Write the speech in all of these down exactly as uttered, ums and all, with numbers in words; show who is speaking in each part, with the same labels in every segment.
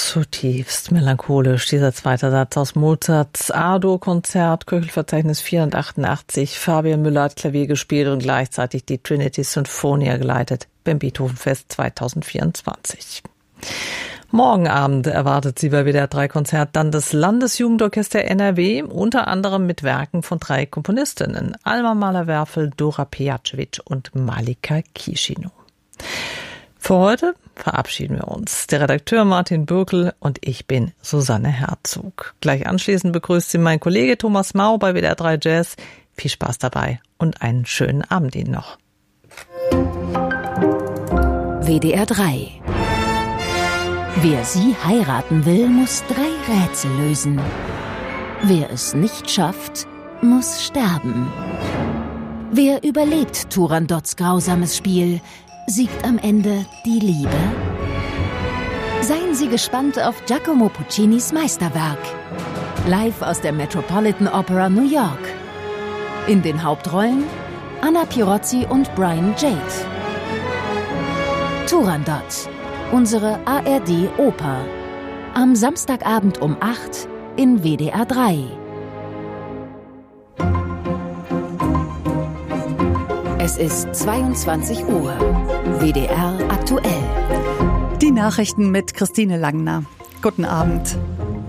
Speaker 1: zutiefst melancholisch, dieser zweite Satz aus Mozarts A-Dur-Konzert, Köchelverzeichnis vierhundertachtundachtzig. Fabian Müller hat Klavier gespielt und gleichzeitig die Trinity Sinfonia geleitet beim Beethovenfest zweitausendvierundzwanzig. Morgen Abend erwartet Sie bei W D R drei Konzert dann das Landesjugendorchester N R W, unter anderem mit Werken von drei Komponistinnen, Alma Mahler-Werfel, Dora Pejacevic und Malika Kishino. Für heute verabschieden wir uns. Der Redakteur Martin Bürkel und ich bin Susanne Herzog. Gleich anschließend begrüßt Sie mein Kollege Thomas Mau bei W D R drei Jazz. Viel Spaß dabei und einen schönen Abend Ihnen noch.
Speaker 2: W D R drei. Wer Sie heiraten will, muss drei Rätsel lösen. Wer es nicht schafft, muss sterben. Wer überlebt Turandots grausames Spiel, siegt am Ende die Liebe? Seien Sie gespannt auf Giacomo Puccinis Meisterwerk. Live aus der Metropolitan Opera New York. In den Hauptrollen Anna Pirozzi und Brian Jade. Turandot, unsere A R D-Oper. Am Samstagabend um acht in W D R drei. Es ist zweiundzwanzig Uhr. W D R aktuell.
Speaker 3: Die Nachrichten mit Christine Langner. Guten Abend.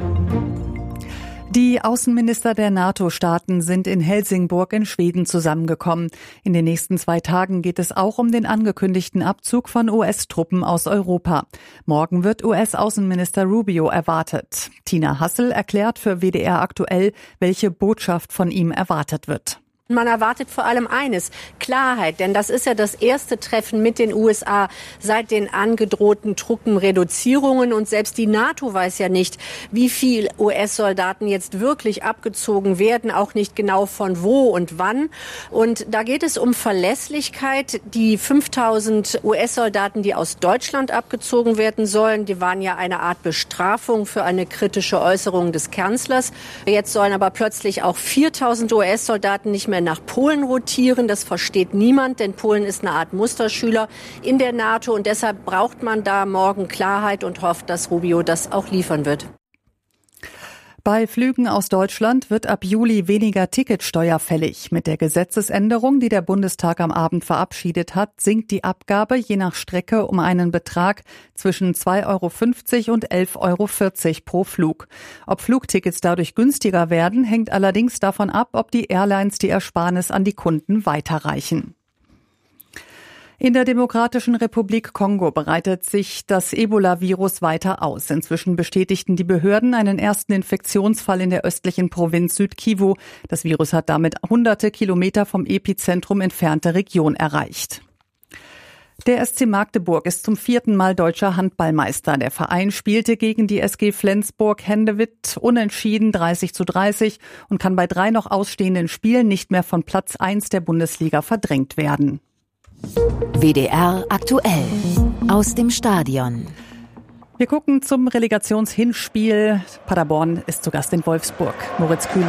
Speaker 3: Die Außenminister der NATO-Staaten sind in Helsingborg in Schweden zusammengekommen. In den nächsten zwei Tagen geht es auch um den angekündigten Abzug von U S-Truppen aus Europa. Morgen wird U S-Außenminister Rubio erwartet. Tina Hassel erklärt für W D R aktuell, welche Botschaft von ihm erwartet wird.
Speaker 4: Man erwartet vor allem eines, Klarheit, denn das ist ja das erste Treffen mit den U S A seit den angedrohten Truppenreduzierungen und selbst die NATO weiß ja nicht, wie viel U S-Soldaten jetzt wirklich abgezogen werden, auch nicht genau von wo und wann. Und da geht es um Verlässlichkeit. Die fünftausend U S-Soldaten, die aus Deutschland abgezogen werden sollen, die waren ja eine Art Bestrafung für eine kritische Äußerung des Kanzlers. Jetzt sollen aber plötzlich auch viertausend U S-Soldaten nicht mehr nach Polen rotieren. Das versteht niemand, denn Polen ist eine Art Musterschüler in der NATO und deshalb braucht man da morgen Klarheit und hofft, dass Rubio das auch liefern wird.
Speaker 3: Bei Flügen aus Deutschland wird ab Juli weniger Ticketsteuer fällig. Mit der Gesetzesänderung, die der Bundestag am Abend verabschiedet hat, sinkt die Abgabe je nach Strecke um einen Betrag zwischen zwei Euro fünfzig und elf Euro vierzig pro Flug. Ob Flugtickets dadurch günstiger werden, hängt allerdings davon ab, ob die Airlines die Ersparnis an die Kunden weiterreichen. In der Demokratischen Republik Kongo breitet sich das Ebola-Virus weiter aus. Inzwischen bestätigten die Behörden einen ersten Infektionsfall in der östlichen Provinz Südkivu. Das Virus hat damit hunderte Kilometer vom Epizentrum entfernte Region erreicht. Der S C Magdeburg ist zum vierten Mal deutscher Handballmeister. Der Verein spielte gegen die S G Flensburg-Hendewitt unentschieden dreißig zu dreißig und kann bei drei noch ausstehenden Spielen nicht mehr von Platz eins der Bundesliga verdrängt werden.
Speaker 2: W D R aktuell aus dem Stadion.
Speaker 3: Wir gucken zum Relegationshinspiel. Paderborn ist zu Gast in Wolfsburg. Moritz Kühn.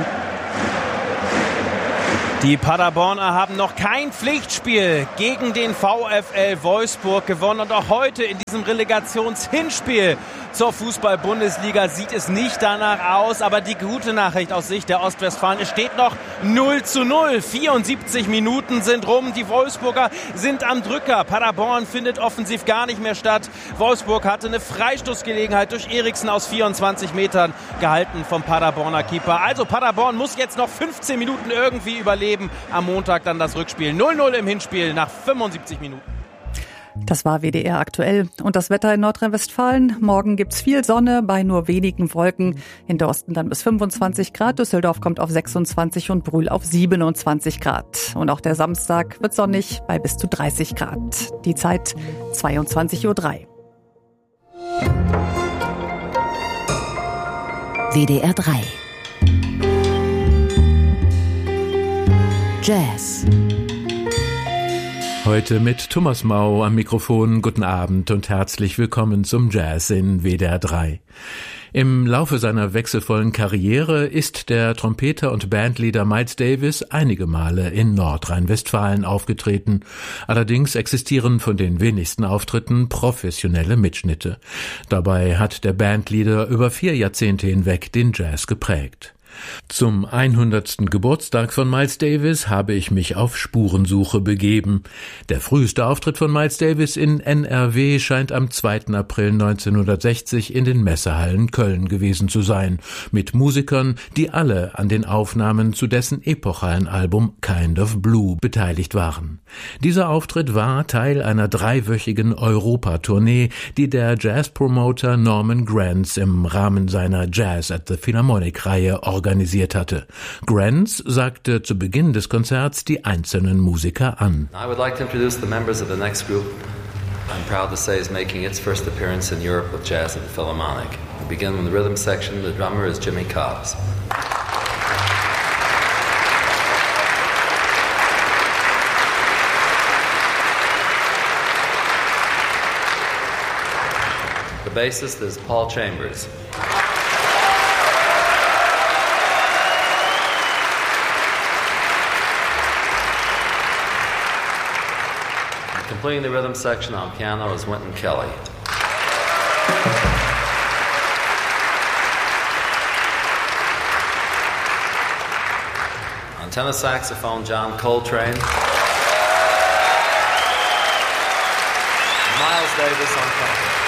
Speaker 5: Die Paderborner haben noch kein Pflichtspiel gegen den VfL Wolfsburg gewonnen und auch heute in diesem Relegationshinspiel zur Fußball-Bundesliga sieht es nicht danach aus, aber die gute Nachricht aus Sicht der Ostwestfalen, es steht noch null zu null. vierundsiebzig Minuten sind rum, die Wolfsburger sind am Drücker. Paderborn findet offensiv gar nicht mehr statt. Wolfsburg hatte eine Freistoßgelegenheit durch Eriksen aus vierundzwanzig Metern gehalten vom Paderborner Keeper. Also Paderborn muss jetzt noch fünfzehn Minuten irgendwie überleben. Am Montag dann das Rückspiel. null null im Hinspiel nach fünfundsiebzig Minuten.
Speaker 3: Das war W D R aktuell. Und das Wetter in Nordrhein-Westfalen. Morgen gibt's viel Sonne bei nur wenigen Wolken. In Dorsten dann bis fünfundzwanzig Grad. Düsseldorf kommt auf sechsundzwanzig und Brühl auf siebenundzwanzig Grad. Und auch der Samstag wird sonnig bei bis zu dreißig Grad. Die Zeit zweiundzwanzig Uhr drei.
Speaker 2: W D R drei. Jazz.
Speaker 6: Heute mit Thomas Mau am Mikrofon. Guten Abend und herzlich willkommen zum Jazz in W D R drei. Im Laufe seiner wechselvollen Karriere ist der Trompeter und Bandleader Miles Davis einige Male in Nordrhein-Westfalen aufgetreten. Allerdings existieren von den wenigsten Auftritten professionelle Mitschnitte. Dabei hat der Bandleader über vier Jahrzehnte hinweg den Jazz geprägt. Zum hundertsten Geburtstag von Miles Davis habe ich mich auf Spurensuche begeben. Der früheste Auftritt von Miles Davis in N R W scheint am zweiten April neunzehnhundertsechzig in den Messehallen Köln gewesen zu sein, mit Musikern, die alle an den Aufnahmen zu dessen epochalen Album Kind of Blue beteiligt waren. Dieser Auftritt war Teil einer dreiwöchigen Europatournee, die der Jazzpromoter Norman Granz im Rahmen seiner Jazz at the Philharmonic-Reihe organisiert hatte. Granz sagte zu Beginn des Konzerts die einzelnen Musiker an.
Speaker 7: I would like to introduce the members of the next group. I'm proud to say is making its first appearance in Europe with Jazz at the Philharmonic. We begin with the rhythm section. The drummer is Jimmy Cobbs. The bassist is Paul Chambers. Completing the rhythm section on piano is Wynton Kelly. On tenor saxophone, John Coltrane. Miles Davis on trumpet.